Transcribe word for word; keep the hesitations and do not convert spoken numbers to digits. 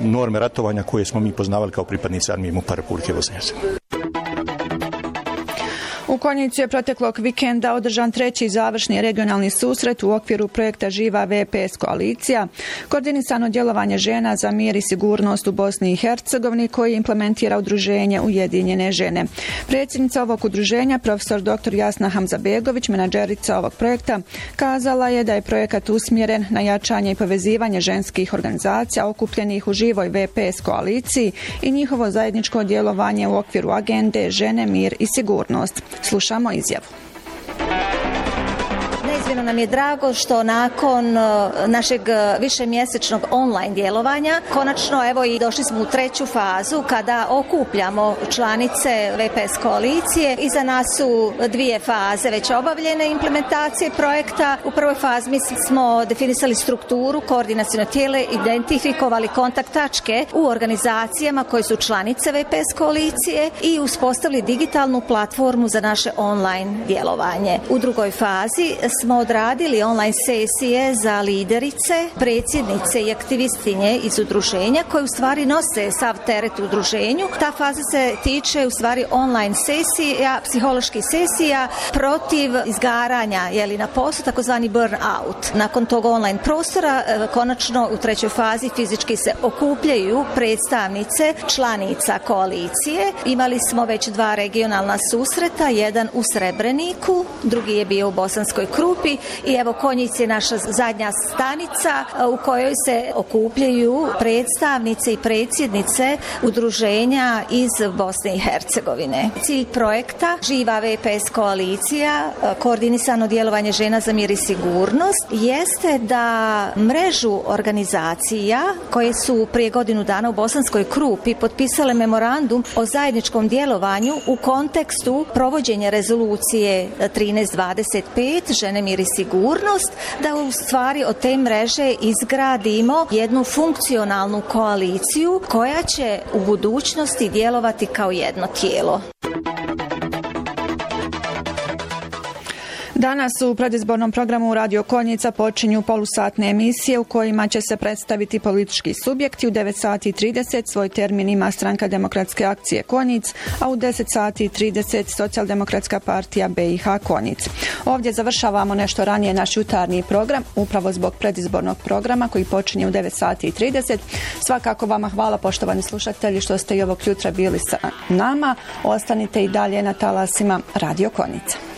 norme ratovanja koje smo mi poznavali kao pripadnici armije MUP-a Republike Bosne i Hercegovine. U Konjicu je proteklog vikenda održan treći završni regionalni susret u okviru projekta Živa V P S koalicija, koordinisano djelovanje žena za mir i sigurnost u Bosni i Hercegovini koji implementira udruženje Ujedinjene žene. Predsjednica ovog udruženja, profesor doktor Jasna Hamzabegović, menadžerica ovog projekta, kazala je da je projekat usmjeren na jačanje i povezivanje ženskih organizacija okupljenih u Živoj V P S koaliciji i njihovo zajedničko djelovanje u okviru agende Žene, mir i sigurnost. Slušamo izjavu. Neizmjerno nam je drago što nakon našeg višemjesečnog online djelovanja konačno evo i došli smo u treću fazu kada okupljamo članice V P S koalicije. Iza nas su dvije faze već obavljene implementacije projekta. U prvoj fazi mi smo definisali strukturu, koordinaciono tijelo, identifikovali kontakt tačke u organizacijama koje su članice V P S koalicije i uspostavili digitalnu platformu za naše online djelovanje. U drugoj fazi smo odradili online sesije za liderice, predsjednice i aktivistinje iz udruženja koje u stvari nose sav teret u udruženju. Ta faza se tiče u stvari online sesija, psiholoških sesija protiv izgaranja jeli, na poslu, takozvani burnout. Nakon tog online prostora, konačno u trećoj fazi fizički se okupljaju predstavnice članica koalicije. Imali smo već dva regionalna susreta, jedan u Srebreniku, drugi je bio u Bosanskoj Krupi i evo Konjic je naša zadnja stanica u kojoj se okupljaju predstavnice i predsjednice udruženja iz Bosne i Hercegovine. Cilj projekta Živa V P S koalicija, koordinisano djelovanje žena za mir i sigurnost, jeste da mrežu organizacija koje su prije godinu dana u Bosanskoj Krupi potpisale memorandum o zajedničkom djelovanju u kontekstu provođenja rezolucije trinaest dvadeset pet Žene, mir i sigurnost, da u stvari od te mreže izgradimo jednu funkcionalnu koaliciju koja će u budućnosti djelovati kao jedno tijelo. Danas u predizbornom programu Radio Konjica počinju polusatne emisije u kojima će se predstaviti politički subjekti. U devet sati i trideset svoj termin ima Stranka demokratske akcije Konjic, a u deset sati i trideset Socijaldemokratska partija B i H Konjic. Ovdje završavamo nešto ranije naš jutarnji program, upravo zbog predizbornog programa koji počinje u devet sati i trideset. Svakako vama hvala, poštovani slušatelji, što ste i ovog jutra bili sa nama. Ostanite i dalje na talasima Radio Konjica.